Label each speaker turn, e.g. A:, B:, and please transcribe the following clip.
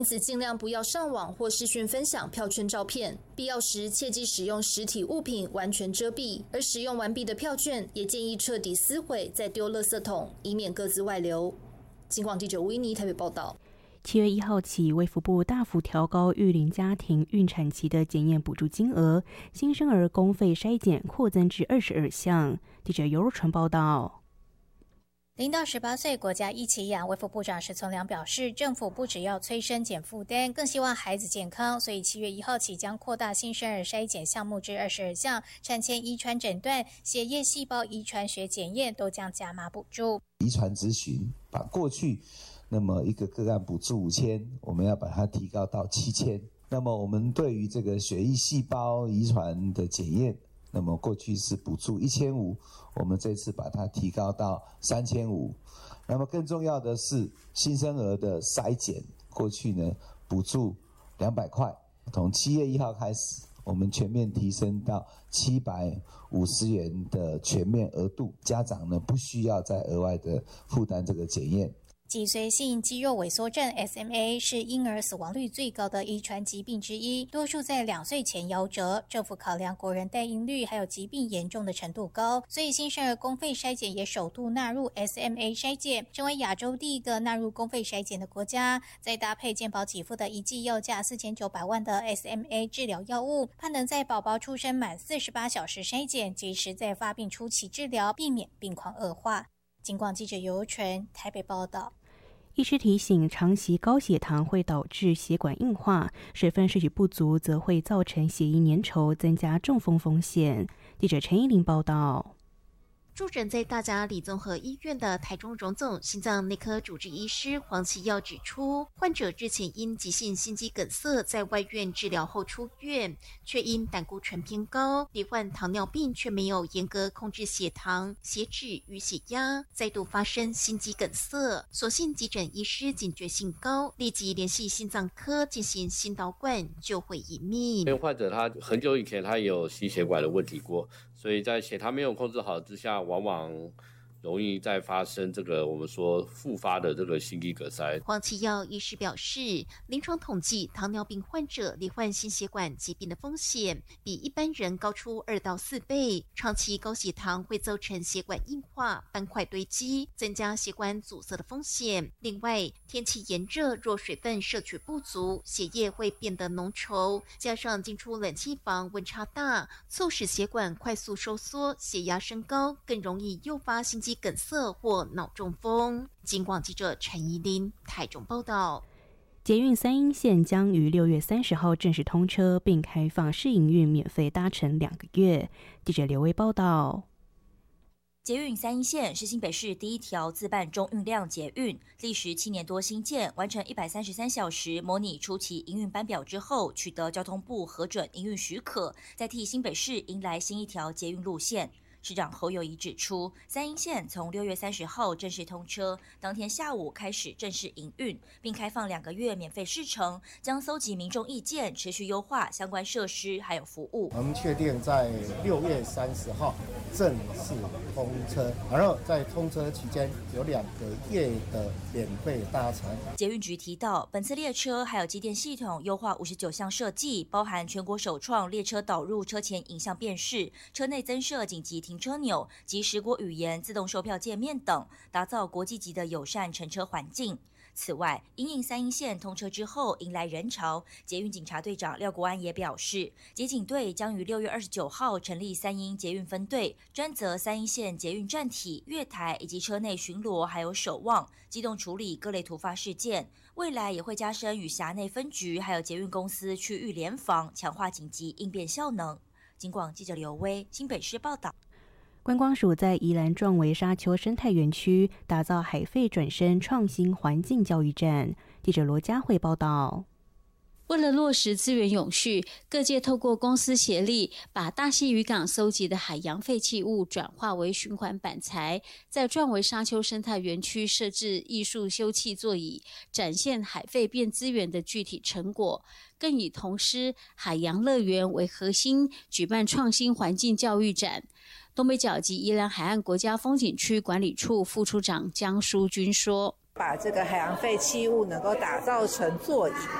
A: 因此尽量不要上网或视讯分享票券照片，必要时切忌使用实体物品完全遮蔽，而使用完毕的票券也建议彻底撕毁再丢垃圾桶，以免各自外流。警广记者维尼台北报道。
B: 7月1号起，卫福部大幅调高育龄家庭孕产期的检验补助金额，新生儿公费筛检扩增至22项。记者尤若纯报道。
C: 0到18岁国家一起养，卫福部长石从良表示，政府不只要催生减负担，更希望孩子健康，所以7月1号起将扩大新生儿筛检项目至22项，产前遗传诊断、血液细胞遗传学检验都将加码补助。
D: 遗传咨询把过去那么一个个案补助5000，我们要把它提高到7000。那么我们对于这个血液细胞遗传的检验，那么过去是补助1500，我们这次把它提高到3500。那么更重要的是新生儿的筛检，过去呢补助200块，从7月1号开始，我们全面提升到750元的全面额度，家长呢不需要再额外的负担这个检验。
C: 脊髓性肌肉萎缩症 SMA 是婴儿死亡率最高的遗传疾病之一，多数在2岁前夭折。政府考量国人代孕率还有疾病严重的程度高，所以新生儿公费筛检也首度纳入 SMA 筛检，成为亚洲第一个纳入公费筛检的国家。再搭配健保给付的一剂要价4900万的 SMA 治疗药物，盼能在宝宝出生满48小时筛检，及时在发病初期治疗，避免病况恶化。警广记者尤纯台北报道。
B: 医师提醒，长期高血糖会导致血管硬化，水分摄取不足则会造成血液粘稠，增加中风风险。记者陈依玲报道。
E: 驻诊在大甲里综合医院的台中荣总心脏内科主治医师黄其耀指出，患者之前因急性心肌梗塞在外院治疗后出院，却因胆固醇偏高，罹患糖尿病却没有严格控制血糖、血脂与血压，再度发生心肌梗塞。所幸急诊医师警觉性高，立即联系心脏科进行心导管救回一命。
F: 因为患者他很久以前他也有心血管的问题过，所以在血糖没有控制好之下，往往容易再发生这个我们说复发的这个心肌梗塞。
E: 黄其耀医师表示，临床统计，糖尿病患者罹患心血管疾病的风险比一般人高出2到4倍。长期高血糖会造成血管硬化、斑块堆积，增加血管阻塞的风险。另外，天气炎热，若水分摄取不足，血液会变得浓稠，加上进出冷气房温差大，促使血管快速收缩，血压升高，更容易诱发心肌梗塞或脑中风。警广记者陈怡琳台中报道。
B: 捷运三鶯线将于6月30号正式通车，并开放试营运，免费搭乘2个月。记者刘威报道。
G: 捷运三鶯线是新北市第一条自办中运量捷运，历时7年多新建，完成133小时模拟初期营运班表之后，取得交通部核准营运许可，再替新北市迎来新一条捷运路线。市长侯友宜指出，三鶯线从6月30号正式通车，当天下午开始正式营运，并开放2个月免费试乘，将搜集民众意见，持续优化相关设施还有服务。
H: 我们确定在6月30号正式通车，然后在通车期间有2个月的免费搭乘。
G: 捷运局提到，本次列车还有机电系统优化59项设计，包含全国首创列车导入车前影像辨识、车内增设紧急停车钮及10国语言自动售票界面等，打造国际级的友善乘车环境。此外，因应三鶯线通车之后迎来人潮，捷运警察队长廖国安也表示，捷警队将于6月29号成立三鶯捷运分队，专责三鶯线捷运站体、月台以及车内巡逻还有守望，机动处理各类突发事件。未来也会加深与辖内分局还有捷运公司区域联防，强化紧急应变效能。警广记者刘威新北市报道。
B: 观光署在宜兰壮围沙丘生态园区打造海废转身创新环境教育站。记者罗佳慧报道。
I: 为了落实资源永续，各界透过公司协力，把大溪渔港搜集的海洋废弃物转化为循环板材，在壮围沙丘生态园区设置艺术休憩座椅，展现海废变资源的具体成果，更以童诗海洋乐园为核心，举办创新环境教育展。东北角及宜兰海岸国家风景区管理处副处长江淑君说，
J: 把这个海洋废弃物能够打造成座椅。